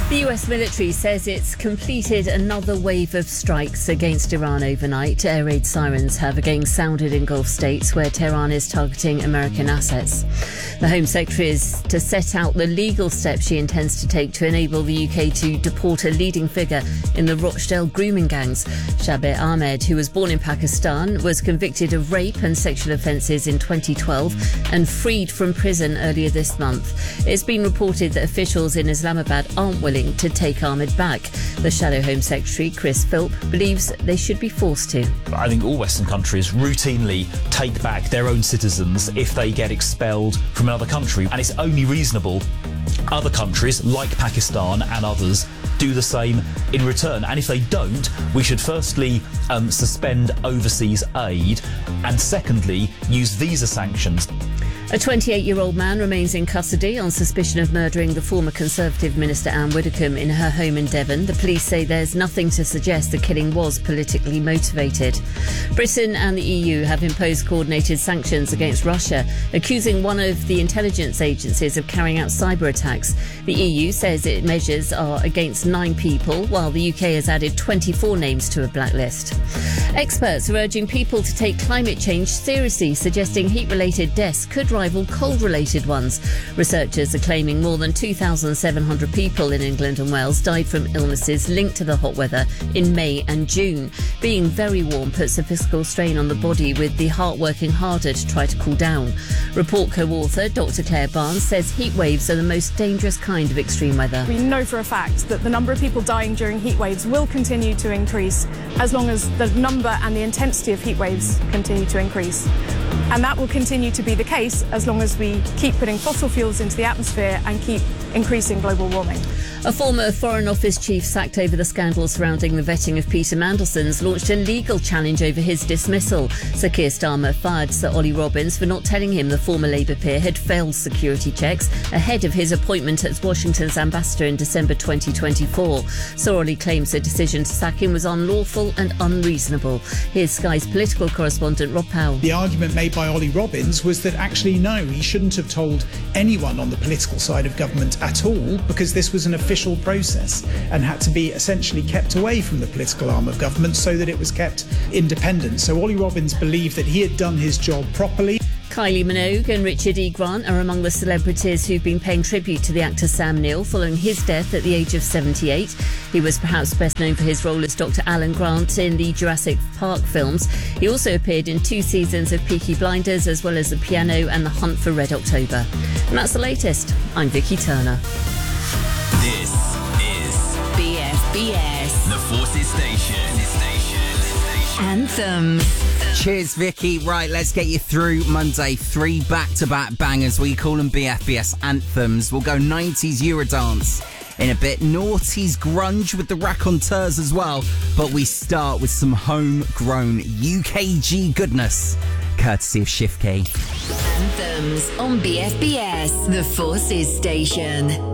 The US military says it's completed another wave of strikes against Iran overnight. Air raid sirens have again sounded in Gulf states where Tehran is targeting American assets. The Home Secretary is to set out the legal steps she intends to take to enable the UK to deport a leading figure in the Rochdale grooming gangs. Shabir Ahmed, who was born in Pakistan, was convicted of rape and sexual offences in 2012 and freed from prison earlier this month. It's been reported that officials in Islamabad aren't willing to take Ahmed back. The Shadow Home Secretary, Chris Philp, believes they should be forced to. I think all Western countries routinely take back their own citizens if they get expelled from another country, and it's only reasonable other countries like Pakistan and others do the same in return. And if they don't, we should firstly suspend overseas aid and secondly use visa sanctions. A 28-year-old man remains in custody on suspicion of murdering the former Conservative Minister Anne Widdecombe in her home in Devon. The police say there's nothing to suggest the killing was politically motivated. Britain and the EU have imposed coordinated sanctions against Russia, accusing one of the intelligence agencies of carrying out cyber attacks. The EU says its measures are against 9 people, while the UK has added 24 names to a blacklist. Experts are urging people to take climate change seriously, suggesting heat-related deaths could rival cold-related ones. Researchers are claiming more than 2,700 people in England and Wales died from illnesses linked to the hot weather in May and June. Being very warm puts a physical strain on the body, with the heart working harder to try to cool down. Report co-author Dr Claire Barnes says heat waves are the most dangerous kind of extreme weather. We know for a fact that the number of people dying during heat waves will continue to increase as long as the number and the intensity of heat waves continue to increase. And that will continue to be the case as long as we keep putting fossil fuels into the atmosphere and keep increasing global warming. A former Foreign Office chief sacked over the scandal surrounding the vetting of Peter Mandelson's launched a legal challenge over his dismissal. Sir Keir Starmer fired Sir Ollie Robbins for not telling him the former Labour peer had failed security checks ahead of his appointment as Washington's ambassador in December 2024. Sir Ollie claims the decision to sack him was unlawful and unreasonable. Here's Sky's political correspondent Rob Powell. The argument made by Ollie Robbins was that actually no, he shouldn't have told anyone on the political side of government at all, because this was an official process and had to be essentially kept away from the political arm of government so that it was kept independent. So Ollie Robbins believed that he had done his job properly. Kylie Minogue and Richard E. Grant are among the celebrities who've been paying tribute to the actor Sam Neill following his death at the age of 78. He was perhaps best known for his role as Dr. Alan Grant in the Jurassic Park films. He also appeared in 2 seasons of Peaky Blinders, as well as The Piano and The Hunt for Red October. And that's the latest. I'm Vicky Turner. This is BFBS, the Forces Station. Anthems. Cheers, Vicky. Right, let's get you through Monday. 3 back-to-back bangers. We call them BFBS anthems. We'll go 90s Eurodance in a bit. Noughties grunge with the raconteurs as well. But we start with some homegrown UKG goodness, courtesy of Shift Key. Anthems on BFBS, the Forces Station.